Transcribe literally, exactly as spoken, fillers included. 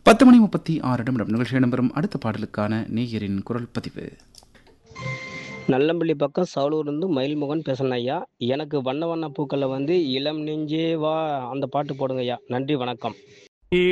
பத்து மணி முப்பத்தி ஆறு நிமிடம் நிகழ்ச்சி இடம்பெறும் அடுத்த பாடலுக்கான நேயரின் குரல் பதிவு. நல்லம்பள்ளி பக்கம் சவுலூர்லேருந்து மயில்முகன் பேசுகிறேன் ஐயா. எனக்கு வண்ண வண்ண பூக்களில் வந்து இளம் நெஞ்சே வா அந்த பாட்டு போடுங்க ஐயா. நன்றி, வணக்கம்.